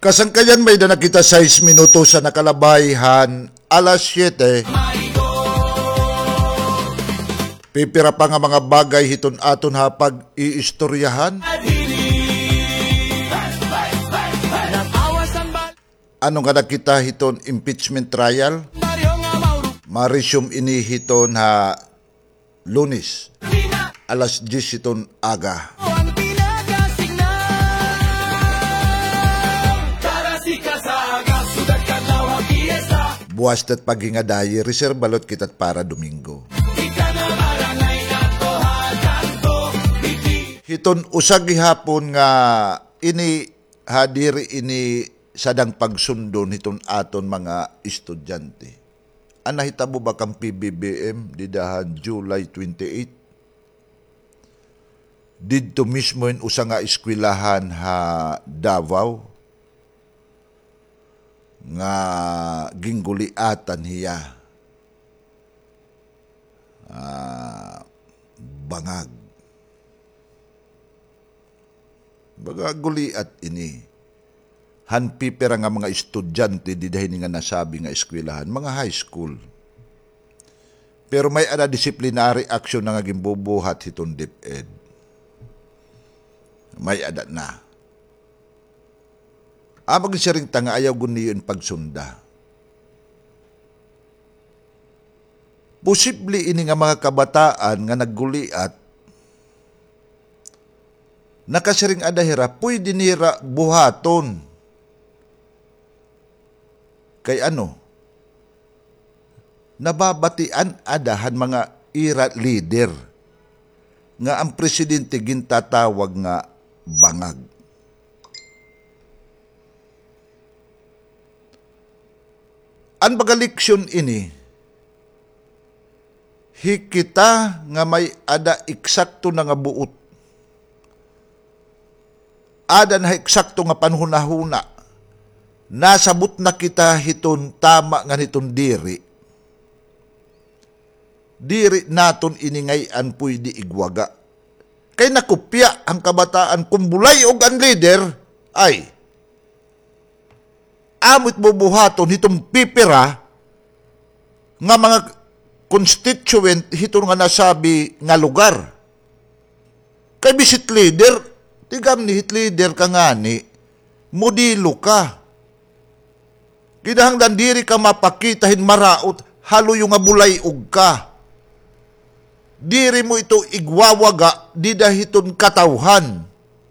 Kasangkayan may na nakita 6 minuto sa nakalabayhan, alas 7. Pipira pa nga mga bagay hiton aton hapag iistoryahan. Ano nga nakita hiton impeachment trial? Marisyum ini hiton ha Lunes, alas 10 hiton aga. Buwas tat pagingadayi, reserve balot kitat para Domingo. Hiton usag gihapon nga ini hadiri ini sadang pagsundon hiton aton mga estudyante. Anahitabo ba kang PBBM didahan July 28? Didto mismo in usa nga eskwelahan ha Davao nga gingguliatan hiya bangag guliat ini hanpipera nga mga estudyante di dahil nga nasabi nga eskwelahan mga high school pero may ada disciplinary action na nga gimbubuhat hiton DepEd may ada na. Amag siya rin tanga ayaw guniyon pagsunda. Posible ini nga mga kabataan nga nagguliat nakasiring adahira pwede nira buhaton. Kay ano? Nababatian adahan mga ira leader nga ang presidente gintatawag nga bangag. Ang bagaliksyon ini, hikita nga may ada eksakto na nga buot. Ada na eksakto nga panhunahuna. Nasabot na kita hiton tama nga hiton diri. Diri naton iningayan pwede igwaga. Kay nakupya ang kabataan kumbulay og ang leader ay amot bubuhaton hitong pipira nga mga constituent hitong nga nasabi nga lugar. Kay bisit leader, tigam ni hit leader ka nga ni, modilo ka. Kinahanglan diri ka mapakitahin maraot, halo yung nga bulay ug ka. Diri mo ito igwawaga, di dahiton katawhan.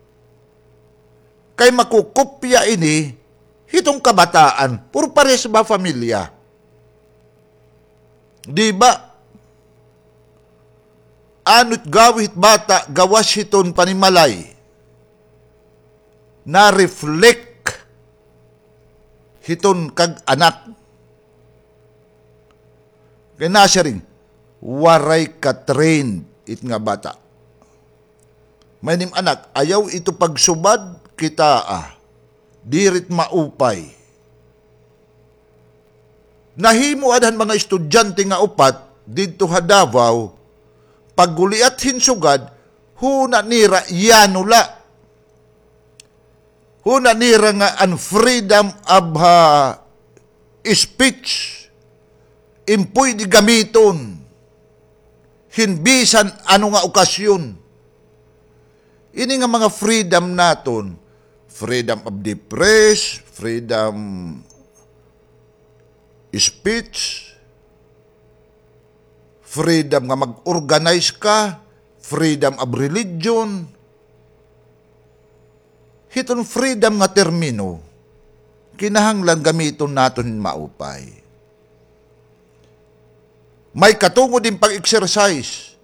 Kay makukupya ini, hitong kabataan, puro pares ba familia? Di ba? Ano't gawit bata, gawas hiton panimalay. Na-reflect hiton kag anak. Kaya nasya rin, waray ka-trained it nga bata. May nim anak, ayaw ito pagsubad kita dirit maupay. Nahimo adhan mga estudyante nga upat didto ha Davao pagguliat hinsugad huna nira yanula. Huna nira nga an freedom of speech impuy di gamiton hinbisan ano nga okasyon. Ini nga mga freedom naton, freedom of the press, freedom speech, freedom nga mag-organize ka, freedom of religion. Hiton freedom nga termino, kinahanglan gamiton naton maupay. May katungo din pag-exercise.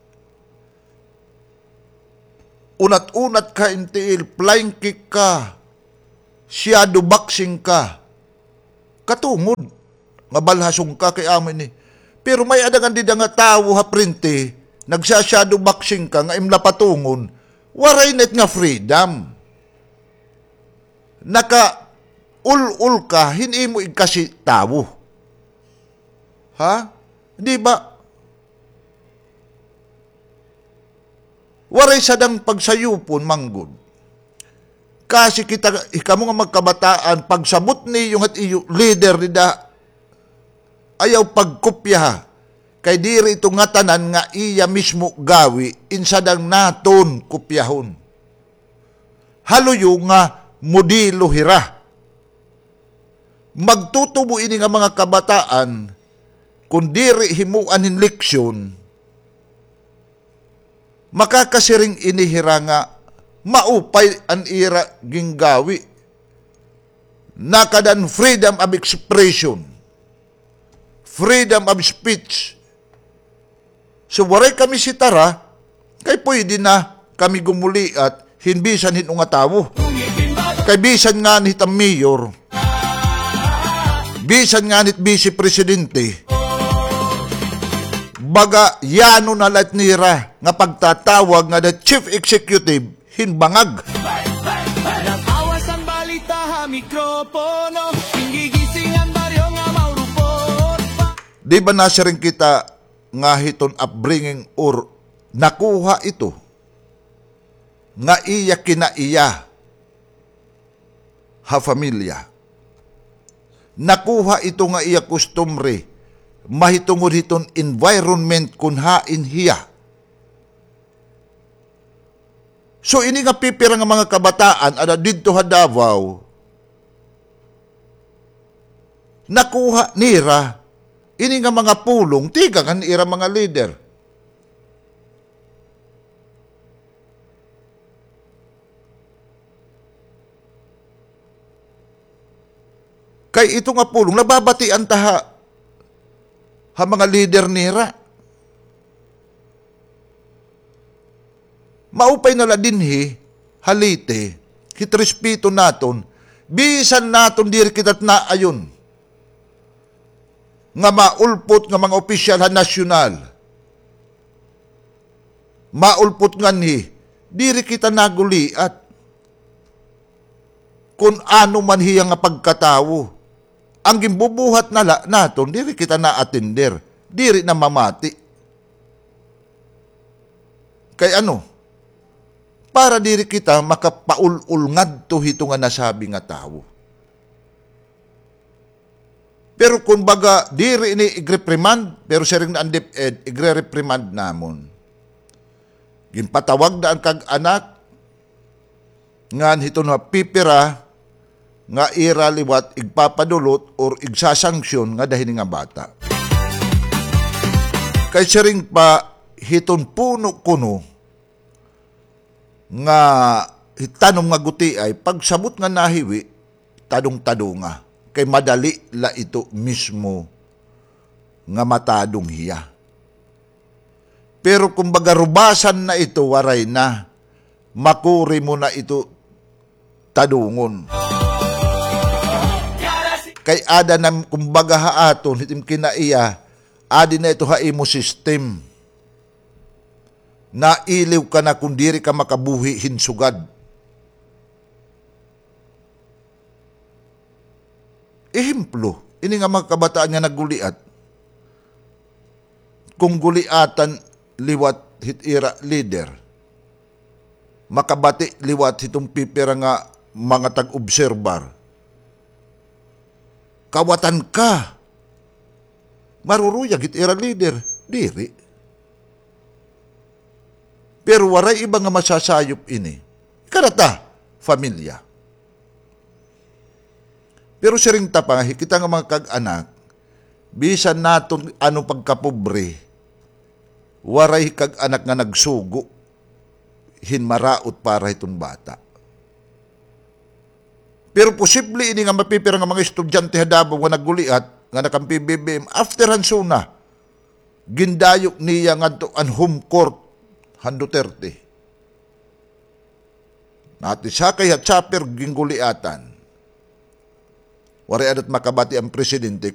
Unat-unat ka intiil, flying kick ka, shadow boxing ka, katungod, nga balhasong ka kay amin eh. Pero may adangan di nga tao ha printe, nagsa-shadow boxing ka, nga imla patungon, waray net nga freedom. Naka-ul-ul ka, hindi mo kasi tao. Ha? Di ba? Waray sadang pagsayupon manggod. Kasi kita, ikamo nga magkabataan, pagsabot ni yung at iyo, leader nida, ayaw pagkopya. Kay diri ito nga tanan nga iya mismo gawi, insadang naton kopyahon. Haluyo nga modelo hira. Magtutubo ini nga mga kabataan, kung diri himuan in leksyon, makakasiring inihira nga maupay ang ira ginggawi. Nakadan freedom of expression, freedom of speech. So waray kami si tara, kay pwede na kami gumuli at hinbisan hinunga tawo. Kay bisan nga ni mayor, bisan nga ni vice presidente, baga yano na lat nira nga pagtatawag nga the chief executive hinbangag. Nag-awas ang balita ha mikropono, hingigising ang baryo nga maurupot. Di ba nasa rin kita nga hiton upbringing or nakuha ito nga iya kinaiya ha familia. Nakuha ito nga iya kustumre mahitungod hiton environment kun hain hiya. So ini nga pipira nga mga kabataan ada didto ha Davao, nakuha nira ini nga mga pulong tiga kan ira mga leader. Kay ito nga pulong nababatian taha ha mga leader nira. Maupay nala dinhi halite hitrespeto naton bisan naton diri kitat naayon nga maulpot nga mga opisyal ha nasyonal, maulpot nga ni diri kita naguliat kung ano man hiya nga pagkatawo. Ang gimbubuhat na naton diri kita na-atender, diri na mamati. Kay ano? Para diri kita makapaululngad to hito nga nasabi nga tao. Pero kung baga diri ini igreprimand, pero siring na andip-ed, igre-reprimand namon. Ginpatawag na ang kag-anak, ngan hito na pipira, nga ira liwat igpapadulot or igsasanksyon nga dahil nga bata. Kay siring pa hiton puno kuno nga hitanom nga guti ay pagsabot nga nahiwi tadong-tadunga kay madali la ito mismo nga matadong hiya. Pero kung baga rubasan na ito waray na makuri mo na ito tadungon. Kay ada na kumbaga haaton hitim kinaiya adi na ito haimo system na iliw ka na kung diri ka makabuhi hinsugad. Ehemplo, ini nga mga kabataan nga nagguliat. Kung guliatan liwat hitira leader, makabati liwat hitong pipira nga mga tag-obserbar. Kawatan ka. Maruruyag hitira leader, diri. Pero waray iba nga masasayop ini. Karata, familia. Pero siring tapang, kita nga mga kag-anak, bisan naton ano pagkapobre, waray kag-anak nga nagsugo, hinmaraot para itong bata. Pero posible ini nga mapipira nga mga estudyante hadabo nga nagguliat, nga nakampi BBM, after hansuna, gindayok niya nga to an home court, han Duterte. Natisakay at saper gingguliatan. Waray adat makabati ang presidente